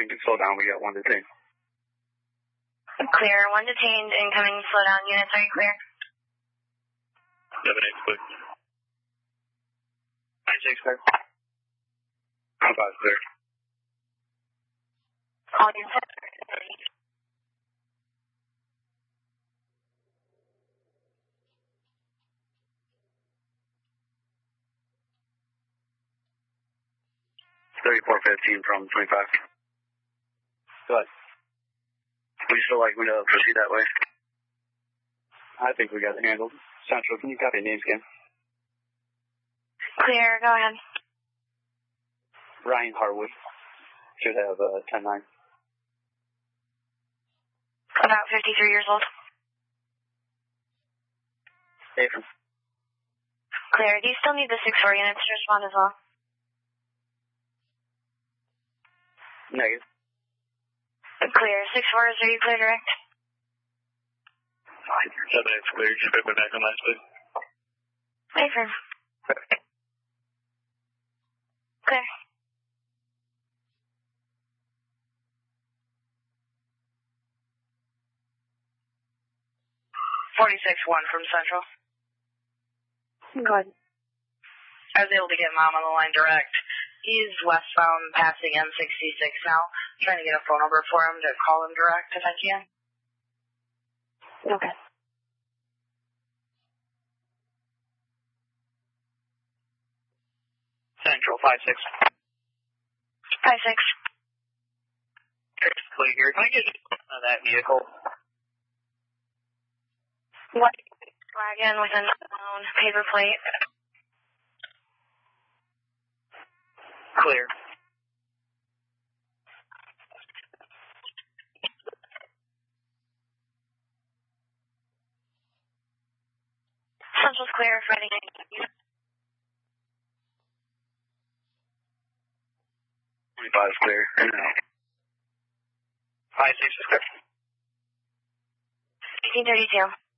incoming, slow down, we got one detained. Clear, one detained, incoming, slow down, units, are you clear? 7-8, clear. 9-6, clear. 5 clear. All units, 3415 from 25. Go ahead. Would you still like me to proceed that way? I think we got it handled. Central, can you copy names again? clear, go ahead. Ryan Harwood. Should have 10-9. About 53 years old. Nathan. Clear, do you still need the 6-4 units to respond as well? Negative. Clear, 6-4s, are you clear direct? 7-8's clear, just put me back on last, please. Affirm. Clear. $46-1 from Central. Go ahead. I was able to get Mom on the line direct. He's westbound passing M66 now. Trying to get a phone number for him to call him direct if I can. Okay. Central, 5-6. 5-6. Clear here. Can I get that vehicle? What? Wagon with an unknown paper plate. Clear. Central's clear, Friday night. 25 is clear. 5-6 is clear. 1832.